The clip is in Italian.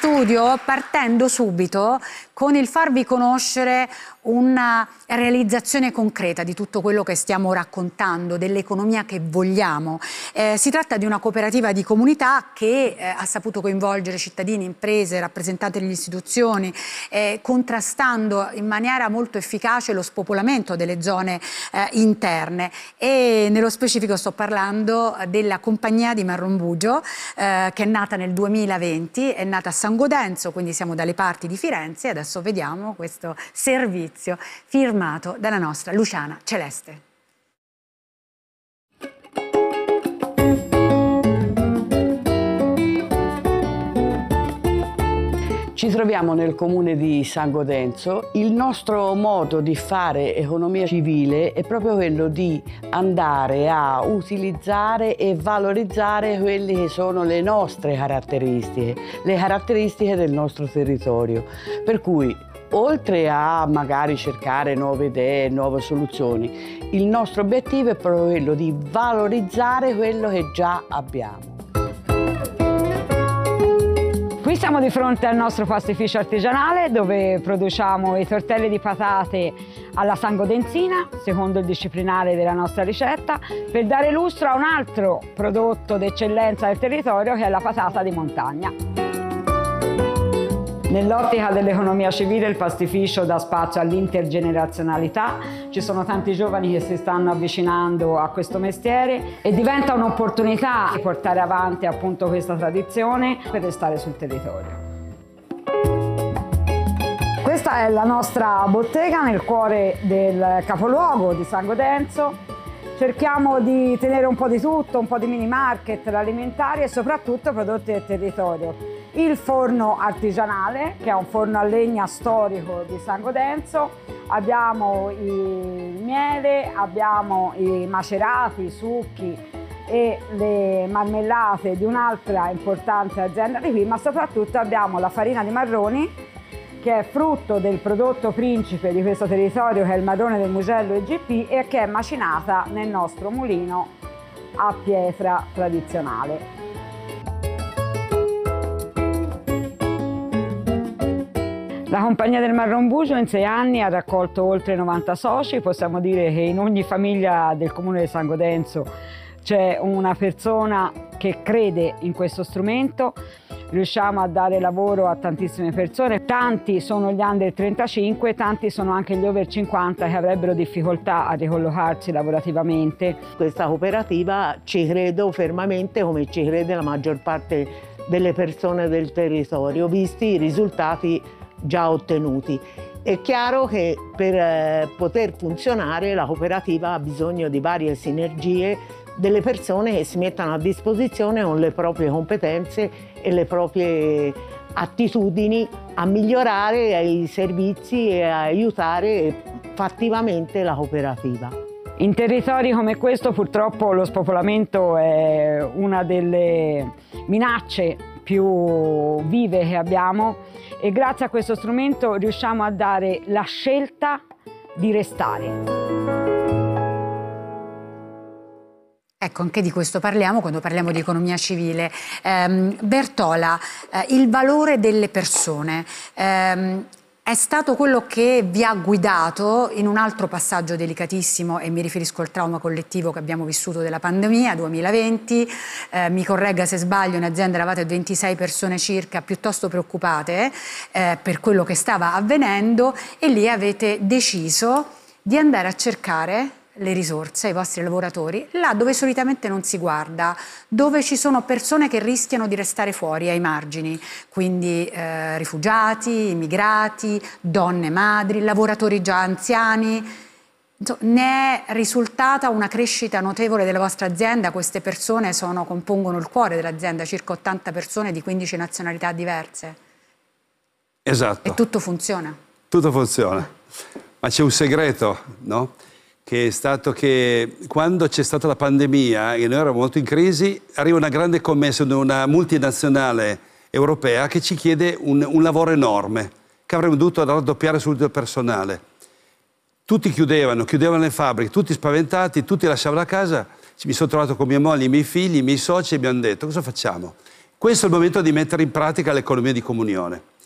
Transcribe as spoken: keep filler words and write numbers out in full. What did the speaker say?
studio partendo subito con il farvi conoscere una realizzazione concreta di tutto quello che stiamo raccontando, dell'economia che vogliamo. Eh, si tratta di una cooperativa di comunità che eh, ha saputo coinvolgere cittadini, imprese, rappresentanti delle istituzioni, eh, contrastando in maniera molto efficace lo spopolamento delle zone eh, interne. E nello specifico sto parlando della compagnia di Marronbugio, eh, che è nata nel duemilaventi, è nata a San Godenzo, quindi siamo dalle parti di Firenze, e adesso vediamo questo servizio firmato dalla nostra Luciana Celeste. Ci troviamo nel comune di San Godenzo. Il nostro modo di fare economia civile è proprio quello di andare a utilizzare e valorizzare quelle che sono le nostre caratteristiche, le caratteristiche del nostro territorio. Per cui, oltre a magari cercare nuove idee, nuove soluzioni, il nostro obiettivo è proprio quello di valorizzare quello che già abbiamo. Qui siamo di fronte al nostro pastificio artigianale dove produciamo i tortelli di patate alla sangodenzina, secondo il disciplinare della nostra ricetta, per dare lustro a un altro prodotto d'eccellenza del territorio che è la patata di montagna. Nell'ottica dell'economia civile il pastificio dà spazio all'intergenerazionalità, ci sono tanti giovani che si stanno avvicinando a questo mestiere e diventa un'opportunità di portare avanti appunto questa tradizione per restare sul territorio. Questa è la nostra bottega nel cuore del capoluogo di San Godenzo. Cerchiamo di tenere un po' di tutto, un po' di mini market, alimentari e soprattutto prodotti del territorio. Il forno artigianale, che è un forno a legna storico di San Godenzo, abbiamo il miele, abbiamo i macerati, i succhi e le marmellate di un'altra importante azienda di qui, ma soprattutto abbiamo la farina di marroni, che è frutto del prodotto principe di questo territorio, che è il marrone del Mugello E G P, e che è macinata nel nostro mulino a pietra tradizionale. La compagnia del Marronbugio in sei anni ha raccolto oltre novanta soci. Possiamo dire che in ogni famiglia del comune di San Godenzo c'è una persona che crede in questo strumento. Riusciamo a dare lavoro a tantissime persone, tanti sono gli under trentacinque, tanti sono anche gli over cinquanta che avrebbero difficoltà a ricollocarsi lavorativamente. Questa cooperativa ci credo fermamente, come ci crede la maggior parte delle persone del territorio, visti i risultati già ottenuti. È chiaro che per eh, poter funzionare la cooperativa ha bisogno di varie sinergie, delle persone che si mettano a disposizione con le proprie competenze e le proprie attitudini a migliorare i servizi e a aiutare fattivamente la cooperativa. In territori come questo purtroppo lo spopolamento è una delle minacce più vive che abbiamo e grazie a questo strumento riusciamo a dare la scelta di restare. Ecco, anche di questo parliamo quando parliamo di economia civile. Eh, Bertola, eh, il valore delle persone eh, è stato quello che vi ha guidato in un altro passaggio delicatissimo, e mi riferisco al trauma collettivo che abbiamo vissuto della pandemia duemilaventi. Eh, mi corregga se sbaglio, in azienda eravate ventisei persone circa, piuttosto preoccupate eh, per quello che stava avvenendo, e lì avete deciso di andare a cercare le risorse ai vostri lavoratori là dove solitamente non si guarda, dove ci sono persone che rischiano di restare fuori, ai margini, quindi eh, rifugiati, immigrati, donne madri, lavoratori già anziani. Insomma, ne è risultata una crescita notevole della vostra azienda. Queste persone sono, compongono il cuore dell'azienda, circa ottanta persone di quindici nazionalità diverse. Esatto. E tutto funziona. Tutto funziona. Ma c'è un segreto, no? Che è stato che quando c'è stata la pandemia e noi eravamo molto in crisi, arriva una grande commessa di una multinazionale europea che ci chiede un, un lavoro enorme, che avremmo dovuto raddoppiare subito il personale. Tutti chiudevano, chiudevano le fabbriche, tutti spaventati, tutti lasciavano la casa. Mi sono trovato con mia moglie, i miei figli, i miei soci e abbiamo detto: cosa facciamo? Questo è il momento di mettere in pratica l'economia di comunione.